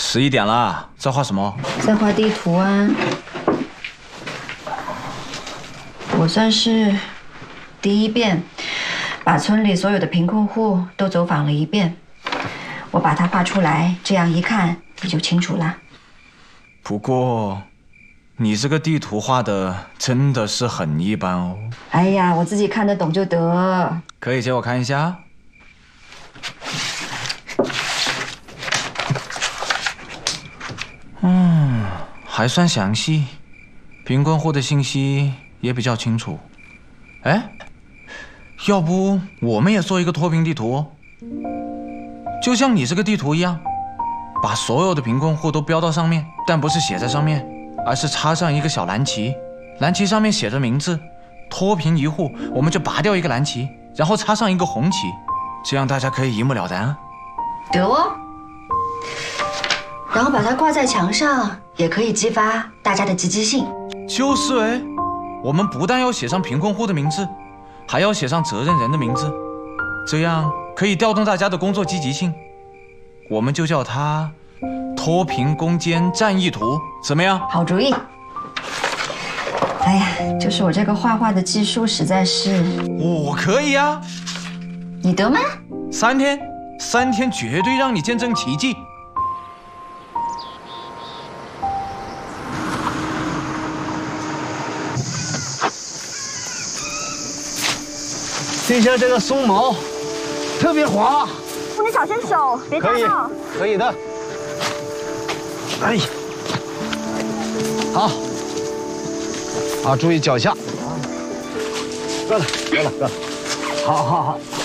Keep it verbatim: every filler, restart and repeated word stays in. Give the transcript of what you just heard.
十一点了，在画什么？ 在画地图啊。我算是第一遍把村里所有的贫困户都走访了一遍，我把它画出来，这样一看你就清楚了。 不过，你这个地图画的真的是很一般哦。 哎呀，我自己看得懂就得。 可以借我看一下？嗯，还算详细，贫困户的信息也比较清楚。哎，要不我们也做一个脱贫地图，就像你这个地图一样，把所有的贫困户都标到上面，但不是写在上面，而是插上一个小蓝旗，蓝旗上面写着名字，脱贫一户，我们就拔掉一个蓝旗，然后插上一个红旗，这样大家可以一目了然啊。 得哦。然后把它挂在墙上，也可以激发大家的积极性。 就是哎，我们不但要写上贫困户的名字，还要写上责任人的名字，这样可以调动大家的工作积极性。我们就叫它脱贫攻坚战役图，怎么样？ 好主意。哎呀，就是我这个画画的技术实在是…… 我可以啊。 你得吗？ 三天，三天绝对让你见证奇迹。 这下这个松毛特别滑， 你小心手，别扎到。 可以的。哎呀，好，好，注意脚下。搁了，搁了，搁了。好好好。